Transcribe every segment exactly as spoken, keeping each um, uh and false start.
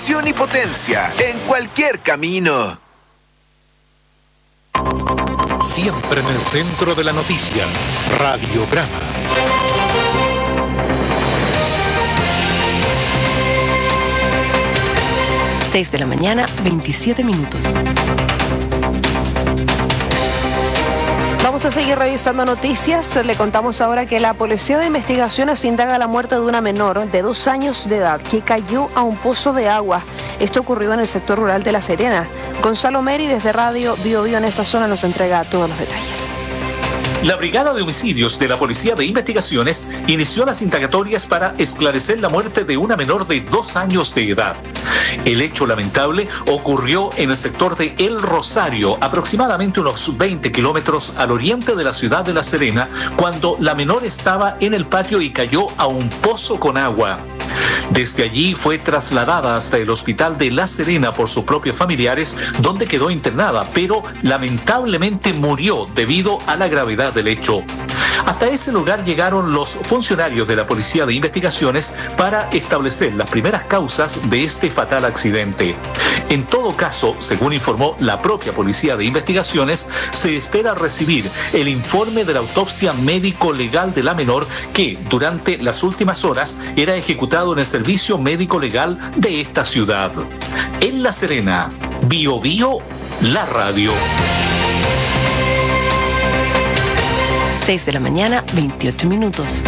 y potencia en cualquier camino. Siempre en el centro de la noticia, Radiograma. seis de la mañana, veintisiete minutos. Vamos a seguir revisando noticias. Le contamos ahora que la Policía de Investigaciones indaga la muerte de una menor de dos años de edad que cayó a un pozo de agua. Esto ocurrió en el sector rural de La Serena. Gonzalo Meri desde Radio Bio Bio en esa zona nos entrega todos los detalles. La Brigada de Homicidios de la Policía de Investigaciones inició las indagatorias para esclarecer la muerte de una menor de dos años de edad. El hecho lamentable ocurrió en el sector de El Rosario, aproximadamente unos veinte kilómetros al oriente de la ciudad de La Serena, cuando la menor estaba en el patio y cayó a un pozo con agua. Desde allí fue trasladada hasta el hospital de La Serena por sus propios familiares, donde quedó internada, pero lamentablemente murió debido a la gravedad del hecho. Hasta ese lugar llegaron los funcionarios de la Policía de Investigaciones para establecer las primeras causas de este fatal accidente. En todo caso, según informó la propia Policía de Investigaciones, se espera recibir el informe de la autopsia médico-legal de la menor que, durante las últimas horas, era ejecutado en el Servicio Médico Legal de esta ciudad. En La Serena, Bio Bio, la radio. seis de la mañana, veintiocho minutos.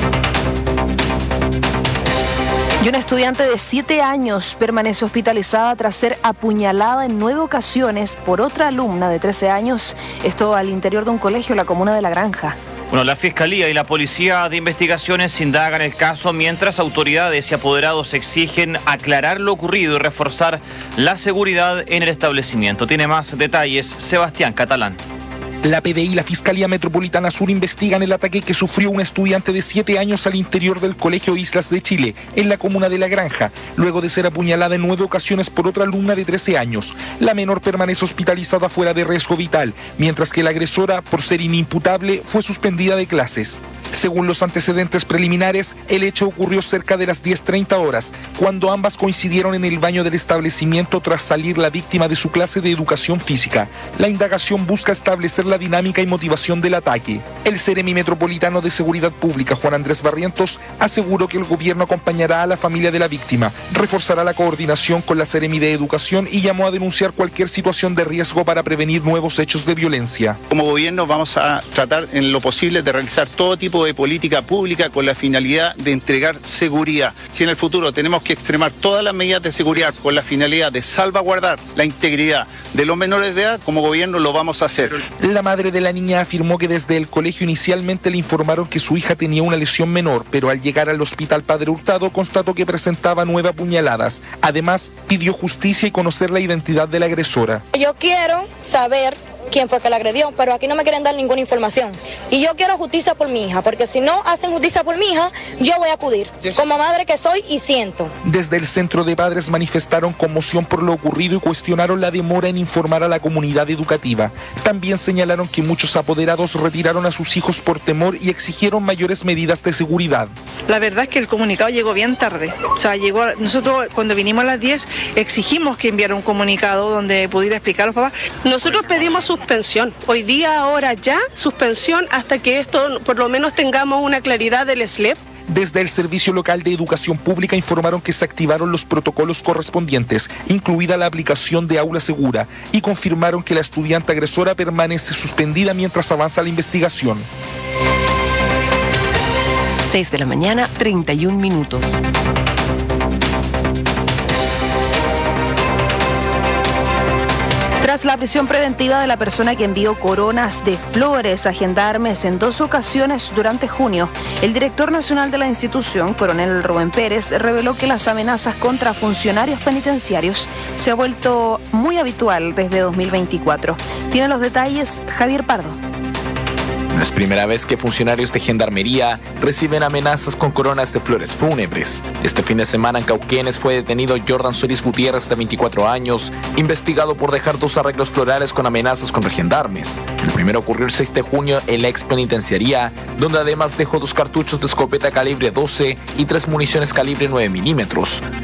Y una estudiante de siete años permanece hospitalizada tras ser apuñalada en nueve ocasiones por otra alumna de trece años, esto al interior de un colegio en la comuna de La Granja. Bueno, la Fiscalía y la Policía de Investigaciones indagan el caso mientras autoridades y apoderados exigen aclarar lo ocurrido y reforzar la seguridad en el establecimiento. Tiene más detalles Sebastián Catalán. La P D I y la Fiscalía Metropolitana Sur investigan el ataque que sufrió una estudiante de siete años al interior del Colegio Islas de Chile, en la comuna de La Granja, luego de ser apuñalada en nueve ocasiones por otra alumna de trece años. La menor permanece hospitalizada fuera de riesgo vital, mientras que la agresora, por ser inimputable, fue suspendida de clases. Según los antecedentes preliminares, el hecho ocurrió cerca de las diez treinta horas, cuando ambas coincidieron en el baño del establecimiento tras salir la víctima de su clase de educación física. La indagación busca establecer la dinámica y motivación del ataque. El Seremi Metropolitano de Seguridad Pública, Juan Andrés Barrientos, aseguró que el gobierno acompañará a la familia de la víctima, reforzará la coordinación con la Seremi de Educación y llamó a denunciar cualquier situación de riesgo para prevenir nuevos hechos de violencia. Como gobierno vamos a tratar en lo posible de realizar todo tipo de política pública con la finalidad de entregar seguridad. Si en el futuro tenemos que extremar todas las medidas de seguridad con la finalidad de salvaguardar la integridad de los menores de edad, como gobierno lo vamos a hacer. La madre de la niña afirmó que desde el colegio inicialmente le informaron que su hija tenía una lesión menor, pero al llegar al hospital Padre Hurtado constató que presentaba nueve apuñaladas. Además, pidió justicia y conocer la identidad de la agresora. Yo quiero saber quién fue que la agredió, pero aquí no me quieren dar ninguna información. Y yo quiero justicia por mi hija, porque si no hacen justicia por mi hija, yo voy a acudir, como madre que soy y siento. Desde el Centro de Padres manifestaron conmoción por lo ocurrido y cuestionaron la demora en informar a la comunidad educativa. También señalaron que muchos apoderados retiraron a sus hijos por temor y exigieron mayores medidas de seguridad. La verdad es que el comunicado llegó bien tarde. O sea, llegó, nosotros cuando vinimos a las diez exigimos que enviara un comunicado donde pudiera explicar a los papás. Nosotros pedimos suspensión. Hoy día, ahora ya, suspensión hasta que esto, por lo menos tengamos una claridad del S L E P. Desde el Servicio Local de Educación Pública informaron que se activaron los protocolos correspondientes, incluida la aplicación de aula segura, y confirmaron que la estudiante agresora permanece suspendida mientras avanza la investigación. seis de la mañana, treinta y un minutos. Tras la prisión preventiva de la persona que envió coronas de flores a gendarmes en dos ocasiones durante junio, el director nacional de la institución, coronel Rubén Pérez, reveló que las amenazas contra funcionarios penitenciarios se ha vuelto muy habitual desde dos mil veinticuatro. Tiene los detalles Javier Pardo. No es primera vez que funcionarios de gendarmería reciben amenazas con coronas de flores fúnebres. Este fin de semana en Cauquenes fue detenido Jordan Solís Gutiérrez, de veinticuatro años, investigado por dejar dos arreglos florales con amenazas contra gendarmes. El primero ocurrió el seis de junio en la ex penitenciaría, donde además dejó dos cartuchos de escopeta calibre doce y tres municiones calibre nueve milímetros.